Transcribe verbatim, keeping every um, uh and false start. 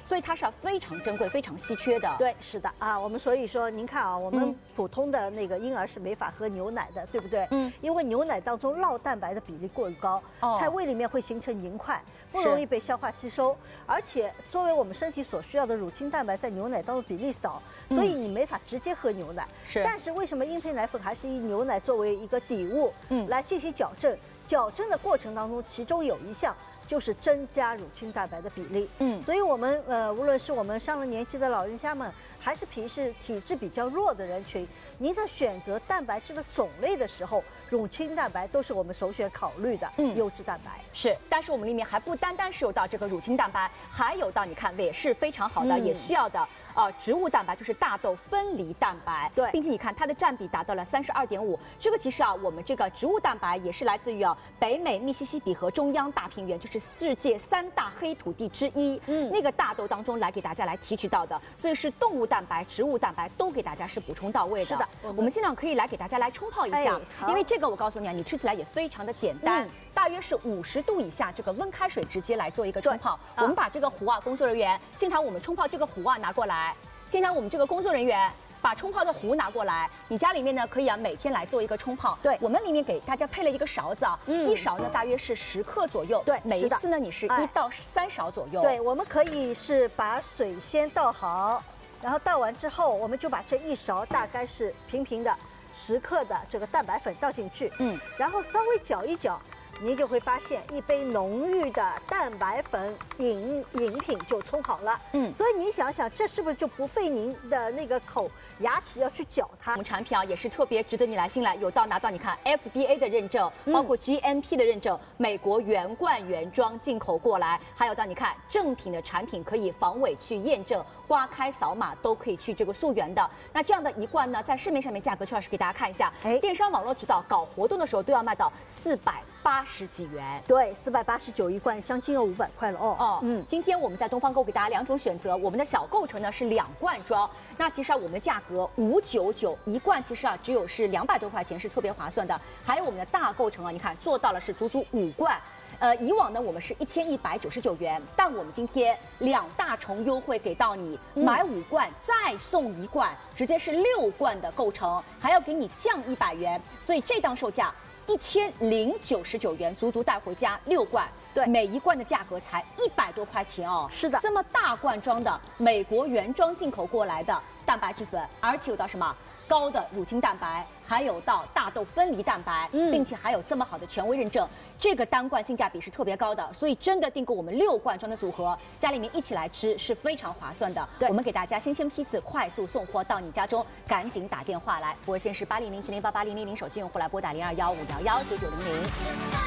所以它是非常珍贵、非常稀缺的。 对，是的啊，我们所以说，您看啊，我们普通的那个婴儿是没法喝牛奶的，对不对？嗯，因为牛奶当中酪蛋白的比例过于高，哦、在胃里面会形成凝块，不容易被消化吸收，而且作为我们身体所需要的乳清蛋白在牛奶当中比例少，所以你没法直接喝牛奶。是，但是为什么婴配奶粉还是以牛奶作为一个底物，嗯，来进行矫正？矫正的过程当中，其中有一项就是增加乳清蛋白的比例。嗯，所以我们呃，无论是我们上了年纪的老人家们，还是平时体质比较弱的人群，您在选择蛋白质的种类的时候，乳清蛋白都是我们首选考虑的优质蛋白。 是，但是我们里面还不单单是有到这个乳清蛋白，还有到你看也是非常好的，嗯、也需要的。呃，植物蛋白就是大豆分离蛋白，对，并且你看它的占比达到了三十二点五。这个其实啊，我们这个植物蛋白也是来自于啊北美、密西西比和中央大平原，就是世界三大黑土地之一。嗯，那个大豆当中来给大家来提取到的，所以是动物蛋白、植物蛋白都给大家是补充到位的。是的，我们现在可以来给大家来冲泡一下，哎、因为这个我告诉你啊，你吃起来也非常的简单。嗯，大约是五十度以下，这个温开水直接来做一个冲泡。啊、我们把这个壶啊，工作人员现场我们冲泡这个壶啊拿过来。现场我们这个工作人员把冲泡的壶拿过来，你家里面呢可以啊每天来做一个冲泡。对，我们里面给大家配了一个勺子啊，嗯、一勺呢大约是十克左右。对，每一次呢你是一到三勺左右。 对，我们可以是把水先倒好，然后倒完之后，我们就把这一勺大概是平平的十克的这个蛋白粉倒进去，嗯，然后稍微搅一搅。您就会发现一杯浓郁的蛋白粉饮饮品就冲好了，嗯，所以你想想，这是不是就不费您的那个口牙齿要去嚼它？ 我们产品啊也是特别值得你来信赖，有到拿到你看 F D A 的认证，包括 G M P 的认证，美国原罐原装进口过来，还有到你看正品的产品可以防伪去验证，刮开扫码都可以去这个溯源的。那这样的一罐呢，在市面上面价格，邱老师给大家看一下，哎，电商网络指导搞活动的时候都要卖到四百八十几元， 对，四百八十九一罐，将近要五百块了哦。哦， 嗯，今天我们在东方购给大家两种选择，我们的小购城呢是两罐装，那其实啊我们的价格五九九一罐，其实啊只有是两百多块钱，是特别划算的。还有我们的大购城啊，你看做到了是足足五罐。呃，以往呢我们是一千一百九十九元，但我们今天两大重优惠给到你，嗯、买五罐再送一罐，直接是六罐的购成，还要给你降一百元，所以这档售价一千零九十九元，足足带回家六罐。对，每一罐的价格才一百多块钱哦。是的，这么大罐装的美国原装进口过来的蛋白质粉，而且有到什么？高的乳清蛋白，还有到大豆分离蛋白，嗯、并且还有这么好的权威认证，这个单罐性价比是特别高的，所以真的订购我们六罐装的组合，家里面一起来吃是非常划算的。我们给大家新鲜批次快速送货到你家中，赶紧打电话来，福尔线是八零零七零八八零零零，手机用户来拨打零二幺五幺幺九九零零。